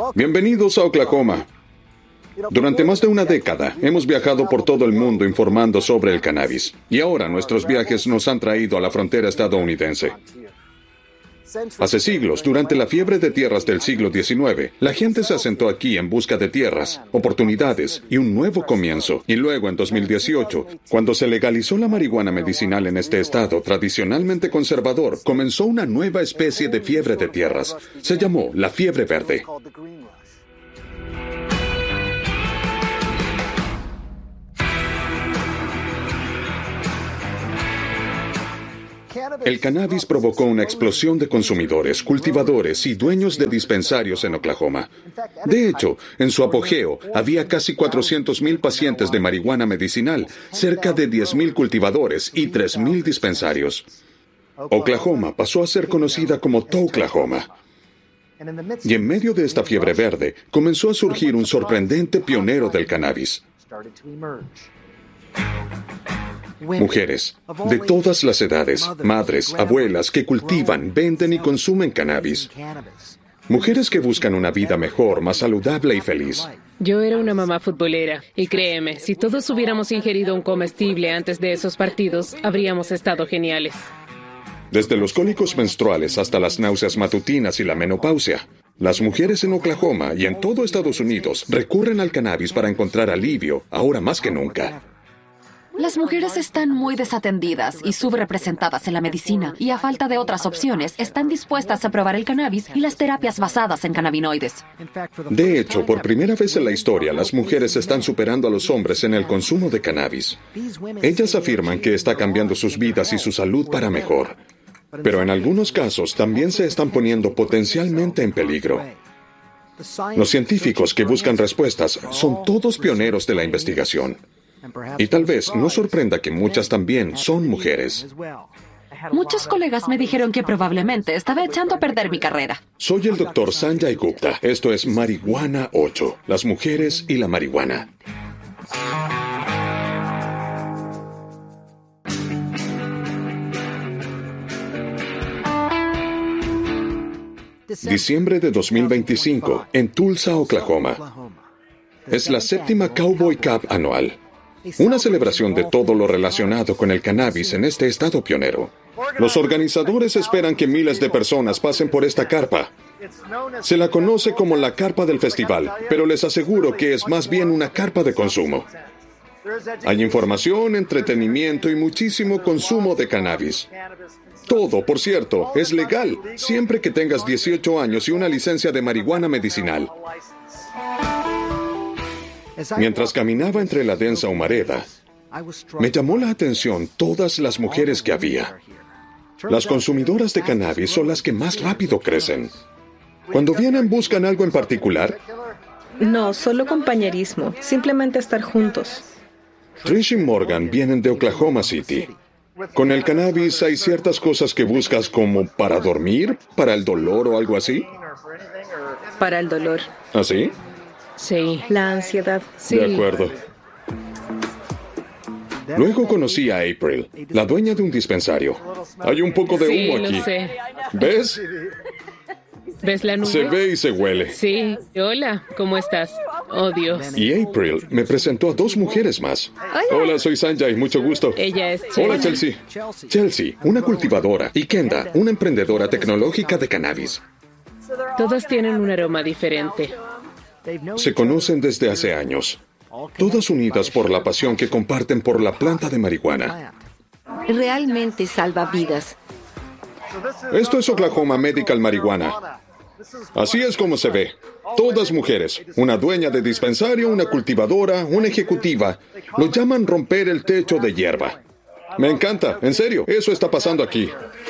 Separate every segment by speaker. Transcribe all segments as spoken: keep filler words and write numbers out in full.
Speaker 1: Bienvenidos a Oklahoma. Durante más de una década hemos viajado por todo el mundo informando sobre el cannabis. Y ahora nuestros viajes nos han traído a la frontera estadounidense. Hace siglos, durante la fiebre de tierras del siglo diecinueve, la gente se asentó aquí en busca de tierras, oportunidades y un nuevo comienzo. Y luego, en dos mil dieciocho, cuando se legalizó la marihuana medicinal en este estado tradicionalmente conservador, comenzó una nueva especie de fiebre de tierras. Se llamó la fiebre verde. El cannabis provocó una explosión de consumidores, cultivadores y dueños de dispensarios en Oklahoma. De hecho, en su apogeo, había casi cuatrocientos mil pacientes de marihuana medicinal, cerca de diez mil cultivadores y tres mil dispensarios. Oklahoma pasó a ser conocida como Touklahoma. Y en medio de esta fiebre verde, comenzó a surgir un sorprendente pionero del cannabis. Mujeres, de todas las edades, madres, abuelas, que cultivan, venden y consumen cannabis. Mujeres que buscan una vida mejor, más saludable y feliz.
Speaker 2: Yo era una mamá futbolera, y créeme, si todos hubiéramos ingerido un comestible antes de esos partidos, habríamos estado geniales.
Speaker 1: Desde los cólicos menstruales hasta las náuseas matutinas y la menopausia, las mujeres en Oklahoma y en todo Estados Unidos recurren al cannabis para encontrar alivio, ahora más que nunca.
Speaker 3: Las mujeres están muy desatendidas y subrepresentadas en la medicina, y a falta de otras opciones, están dispuestas a probar el cannabis y las terapias basadas en cannabinoides.
Speaker 1: De hecho, por primera vez en la historia, las mujeres están superando a los hombres en el consumo de cannabis. Ellas afirman que está cambiando sus vidas y su salud para mejor. Pero en algunos casos también se están poniendo potencialmente en peligro. Los científicos que buscan respuestas son todos pioneros de la investigación. Y tal vez no sorprenda que muchas también son mujeres.
Speaker 3: Muchos colegas me dijeron que probablemente estaba echando a perder mi carrera.
Speaker 1: Soy el doctor Sanjay Gupta. Esto es Marihuana ocho, las mujeres y la marihuana. Diciembre de dos mil veinticinco, en Tulsa, Oklahoma. Es la séptima Cowboy Cup anual. Una celebración de todo lo relacionado con el cannabis en este estado pionero. Los organizadores esperan que miles de personas pasen por esta carpa. Se la conoce como la carpa del festival, pero les aseguro que es más bien una carpa de consumo. Hay información, entretenimiento y muchísimo consumo de cannabis. Todo, por cierto, es legal, siempre que tengas dieciocho años y una licencia de marihuana medicinal. Mientras caminaba entre la densa humareda, me llamó la atención todas las mujeres que había. Las consumidoras de cannabis son las que más rápido crecen. Cuando vienen, ¿buscan algo en particular?
Speaker 4: No, solo compañerismo, simplemente estar juntos.
Speaker 1: Trish y Morgan vienen de Oklahoma City. Con el cannabis hay ciertas cosas que buscas como para dormir, para el dolor o algo así.
Speaker 4: Para el dolor.
Speaker 1: ¿Así?
Speaker 2: Sí.
Speaker 4: La ansiedad.
Speaker 2: Sí.
Speaker 1: De acuerdo. Luego conocí a April, la dueña de un dispensario. Hay un poco de
Speaker 2: Sí,
Speaker 1: humo
Speaker 2: lo
Speaker 1: aquí.
Speaker 2: sé.
Speaker 1: ¿Ves?
Speaker 2: ¿Ves la nube?
Speaker 1: Se ve y se huele.
Speaker 2: Sí. Hola, ¿cómo estás? Oh, Dios.
Speaker 1: Y April me presentó a dos mujeres más. Hola, soy Sanjay, mucho gusto.
Speaker 2: Ella es
Speaker 1: Hola,
Speaker 2: Chelsea.
Speaker 1: Chelsea. Chelsea, una cultivadora. Y Kenda, una emprendedora tecnológica de cannabis.
Speaker 2: Todas tienen un aroma diferente.
Speaker 1: Se conocen desde hace años. Todas unidas por la pasión que comparten por la planta de marihuana.
Speaker 5: Realmente salva vidas.
Speaker 1: Esto es Oklahoma Medical Marihuana. Así es como se ve. Todas mujeres. Una dueña de dispensario, una cultivadora, una ejecutiva. Lo llaman romper el techo de hierba. Me encanta, en serio. Eso está pasando aquí.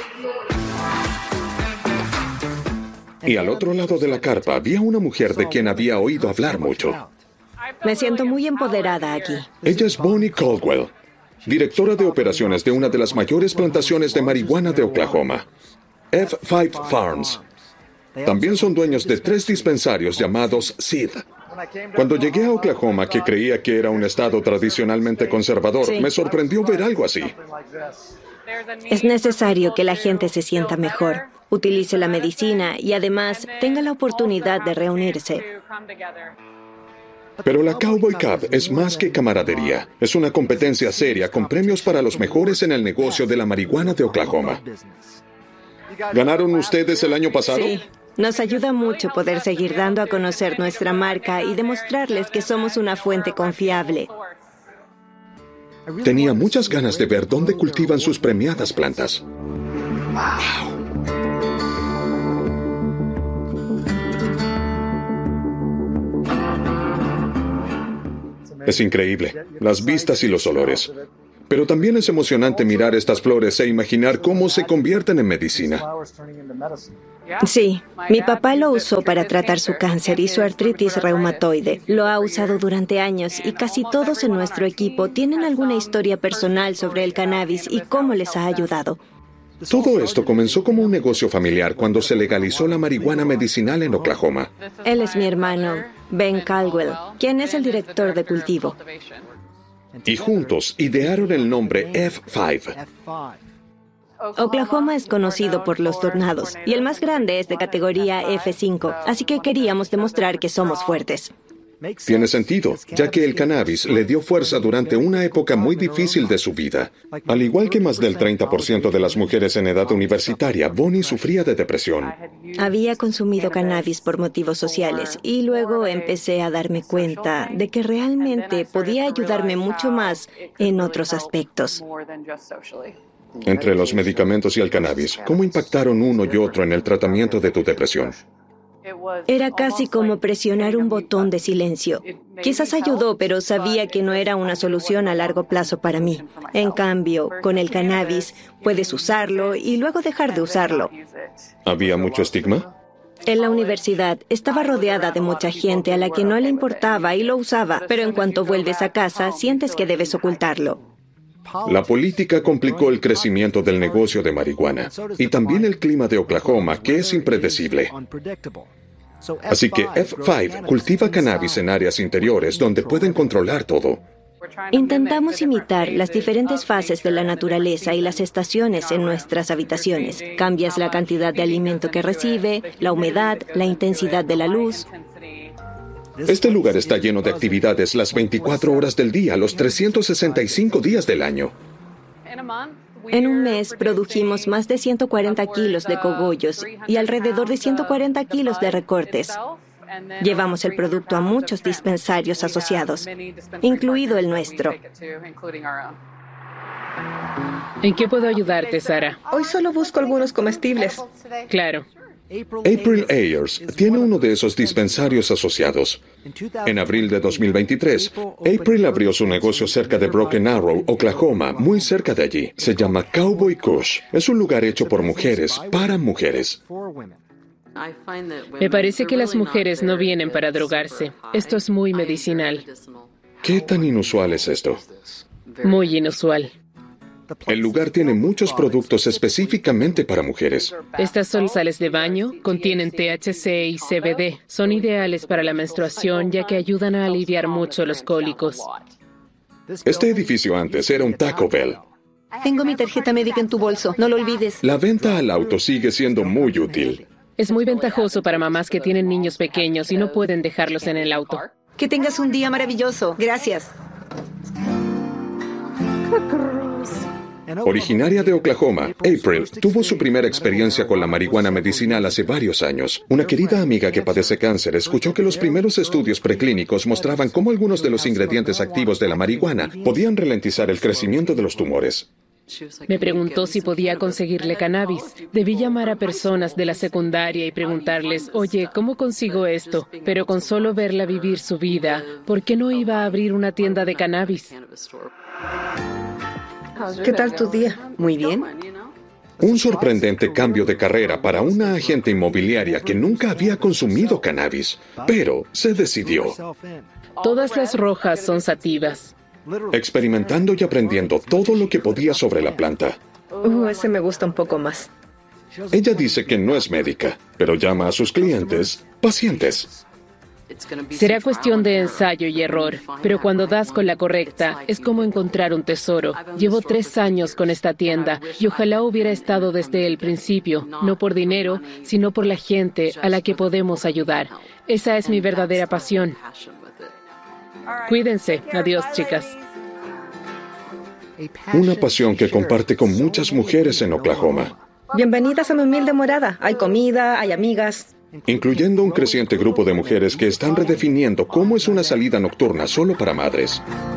Speaker 1: Y al otro lado de la carpa había una mujer de quien había oído hablar mucho.
Speaker 4: Me siento muy empoderada aquí.
Speaker 1: Ella es Bonnie Caldwell, directora de operaciones de una de las mayores plantaciones de marihuana de Oklahoma, F cinco Farms. También son dueños de tres dispensarios llamados Seed. Cuando llegué a Oklahoma, que creía que era un estado tradicionalmente conservador,
Speaker 4: Sí.
Speaker 1: me sorprendió ver algo así.
Speaker 4: Es necesario que la gente se sienta mejor.
Speaker 5: utilice la medicina y además tenga la oportunidad de reunirse.
Speaker 1: Pero la Cowboy Cup es más que camaradería. Es una competencia seria con premios para los mejores en el negocio de la marihuana de Oklahoma. ¿Ganaron ustedes el año pasado?
Speaker 5: Sí. Nos ayuda mucho poder seguir dando a conocer nuestra marca y demostrarles que somos una fuente confiable.
Speaker 1: Tenía muchas ganas de ver dónde cultivan sus premiadas plantas. ¡Wow! Es increíble, las vistas y los olores. Pero también es emocionante mirar estas flores e imaginar cómo se convierten en medicina.
Speaker 5: Sí, mi papá lo usó para tratar su cáncer y su artritis reumatoide. Lo ha usado durante años y casi todos en nuestro equipo tienen alguna historia personal sobre el cannabis y cómo les ha ayudado.
Speaker 1: Todo esto comenzó como un negocio familiar cuando se legalizó la marihuana medicinal en Oklahoma.
Speaker 5: Él es mi hermano, Ben Caldwell, quien es el director de cultivo.
Speaker 1: Y juntos idearon el nombre F cinco.
Speaker 5: Oklahoma es conocido por los tornados y el más grande es de categoría F cinco, así que queríamos demostrar que somos fuertes.
Speaker 1: Tiene sentido, ya que el cannabis le dio fuerza durante una época muy difícil de su vida. Al igual que más del treinta por ciento de las mujeres en edad universitaria, Bonnie sufría de depresión.
Speaker 5: Había consumido cannabis por motivos sociales y luego empecé a darme cuenta de que realmente podía ayudarme mucho más en otros aspectos.
Speaker 1: Entre los medicamentos y el cannabis, ¿cómo impactaron uno y otro en el tratamiento de tu depresión?
Speaker 5: Era casi como presionar un botón de silencio. Quizás ayudó, pero sabía que no era una solución a largo plazo para mí. En cambio, con el cannabis, puedes usarlo y luego dejar de usarlo.
Speaker 1: ¿Había mucho estigma?
Speaker 5: En la universidad estaba rodeada de mucha gente a la que no le importaba y lo usaba, pero en cuanto vuelves a casa, sientes que debes ocultarlo.
Speaker 1: La política complicó el crecimiento del negocio de marihuana y también el clima de Oklahoma, que es impredecible. Así que F cinco cultiva cannabis en áreas interiores donde pueden controlar todo.
Speaker 5: Intentamos imitar las diferentes fases de la naturaleza y las estaciones en nuestras habitaciones. Cambias la cantidad de alimento que recibe, la humedad, la intensidad de la luz.
Speaker 1: Este lugar está lleno de actividades las veinticuatro horas del día, los trescientos sesenta y cinco días del año.
Speaker 5: En un mes produjimos más de ciento cuarenta kilos de cogollos y alrededor de ciento cuarenta kilos de recortes. Llevamos el producto a muchos dispensarios asociados, incluido el nuestro.
Speaker 2: ¿En qué puedo ayudarte, Sara?
Speaker 4: Hoy solo busco algunos comestibles.
Speaker 2: Claro.
Speaker 1: April Ayers tiene uno de esos dispensarios asociados. En abril de dos mil veintitrés, April abrió su negocio cerca de Broken Arrow, Oklahoma, muy cerca de allí. Se llama Cowboy Kush. Es un lugar hecho por mujeres, para mujeres.
Speaker 2: Me parece que las mujeres no vienen para drogarse. Esto es muy medicinal.
Speaker 1: ¿Qué tan inusual es esto?
Speaker 2: Muy inusual.
Speaker 1: El lugar tiene muchos productos específicamente para mujeres.
Speaker 2: Estas son sales de baño, contienen T H C y C B D. Son ideales para la menstruación ya que ayudan a aliviar mucho los cólicos.
Speaker 1: Este edificio antes era un Taco Bell.
Speaker 5: Tengo mi tarjeta médica en tu bolso, no lo olvides.
Speaker 1: La venta al auto sigue siendo muy útil.
Speaker 2: Es muy ventajoso para mamás que tienen niños pequeños y no pueden dejarlos en el auto.
Speaker 5: Que tengas un día maravilloso. Gracias.
Speaker 1: Originaria de Oklahoma, April tuvo su primera experiencia con la marihuana medicinal hace varios años. Una querida amiga que padece cáncer escuchó que los primeros estudios preclínicos mostraban cómo algunos de los ingredientes activos de la marihuana podían ralentizar el crecimiento de los tumores.
Speaker 2: Me preguntó si podía conseguirle cannabis. Debí llamar a personas de la secundaria y preguntarles, oye, ¿cómo consigo esto? Pero con solo verla vivir su vida, ¿por qué no iba a abrir una tienda de cannabis?
Speaker 4: ¿Qué tal tu día?
Speaker 5: Muy bien.
Speaker 1: Un sorprendente cambio de carrera para una agente inmobiliaria que nunca había consumido cannabis, pero se decidió.
Speaker 2: Todas las rojas son sativas.
Speaker 1: Experimentando y aprendiendo todo lo que podía sobre la planta.
Speaker 4: Uh, ese me gusta un poco más.
Speaker 1: Ella dice que no es médica, pero llama a sus clientes pacientes.
Speaker 2: Será cuestión de ensayo y error, pero cuando das con la correcta, es como encontrar un tesoro. Llevo tres años con esta tienda y ojalá hubiera estado desde el principio, no por dinero, sino por la gente a la que podemos ayudar. Esa es mi verdadera pasión. Cuídense. Adiós, chicas.
Speaker 1: Una pasión que comparte con muchas mujeres en Oklahoma,
Speaker 4: Bienvenidas a mi humilde morada. Hay comida, hay amigas.
Speaker 1: incluyendo un creciente grupo de mujeres que están redefiniendo cómo es una salida nocturna solo para madres.